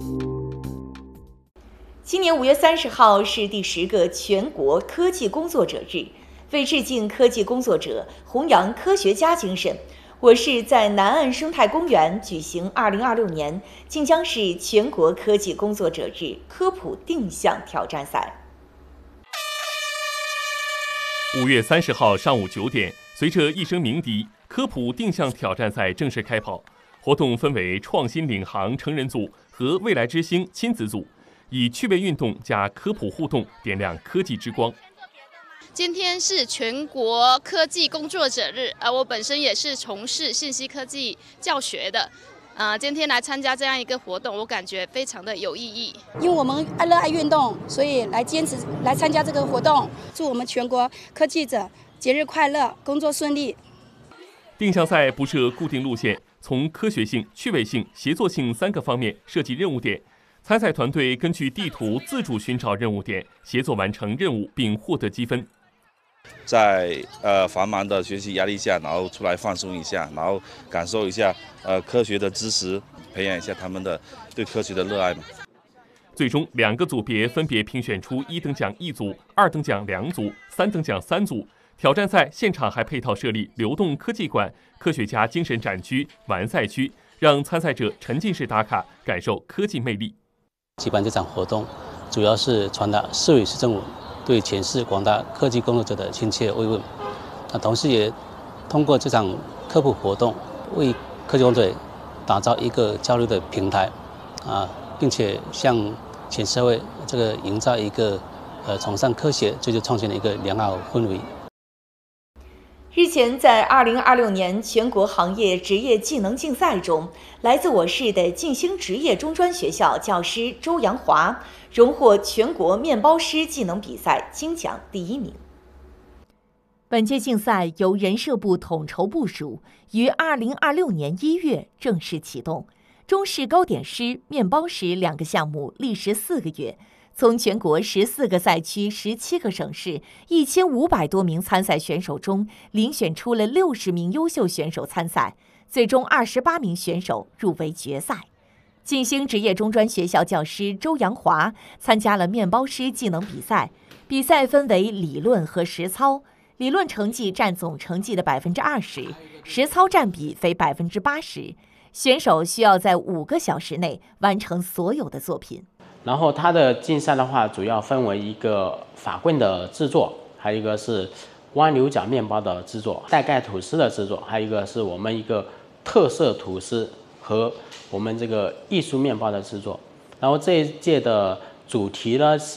今年5月30号是第10个全国科技工作者日。为致敬科技工作者，弘扬科学家精神，我市在南岸生态公园举行2026年晋江市全国科技工作者日科普定向挑战赛。 5月30号上午9点，随着一声鸣笛，科普定向挑战赛正式开跑。活动分为创新领航成人组和未来之星亲子组，以趣味运动加科普互动点亮科技之光。 今天是全国科技工作者日，我本身也是从事信息科技教学的，今天来参加这样一个活动，我感觉非常的有意义。 因为我们热爱运动，所以坚持来参加这个活动。祝我们全国科技者节日快乐，工作顺利。 定向赛不设固定路线，从科学性、趣味性、协作性3个方面设计任务点。参赛团队根据地图自主寻找任务点，协作完成任务并获得积分。 在繁忙的学习压力下，然后出来放松一下，然后感受一下科学的知识，培养一下他们的对科学的热爱嘛。 最终2个组别分别评选出1等奖1组、2等奖2组、3等奖3组。挑战赛现场还配套设立流动科技馆、科学家精神展区、完赛区，让参赛者沉浸式打卡，感受科技魅力。 举办这场活动，主要是传达市委市政府对全市广大科技工作者的亲切慰问。同时也通过这场科普活动，为科技工作者打造一个交流的平台，并且向全社会营造一个崇尚科学、追求创新的一个良好氛围。 日前，在2026年全国行业职业技能竞赛中，来自我市的晋兴职业中专学校教师周阳华荣获全国面包师技能比赛金奖第1名。本届竞赛由人社部统筹部署，于2026年1月正式启动。中式糕点师、面包师2个项目历时4个月。从全国14个赛区、17个省市1500多名参赛选手中，遴选出了60名优秀选手参赛，最终28名选手入围决赛。晋兴职业中专学校教师周阳华参加了面包师技能比赛，比赛分为理论和实操，理论成绩占总成绩的20%，实操占比为80%。选手需要在5个小时内完成所有的作品。 然后它的竞赛的话，主要分为一个法棍的制作，还有一个是弯牛角面包的制作，带盖吐司的制作，还有一个是我们一个特色吐司和我们这个艺术面包的制作。然后这一届的主题呢是